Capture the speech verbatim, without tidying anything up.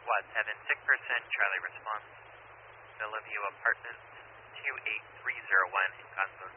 Quad seven, sick person, Charlie response. Bellevue Apartments, two eight three zero one in Cosmos